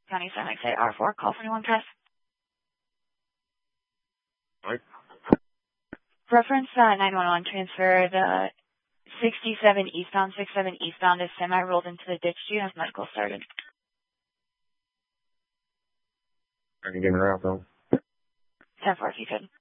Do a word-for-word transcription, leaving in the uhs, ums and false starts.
County seven X A R four, call for anyone press. Right. Reference uh, nine one one, transfer the sixty-seven eastbound, sixty-seven eastbound is semi-rolled into the ditch. Do you have medical started? Are you getting her out though? ten four, if you could.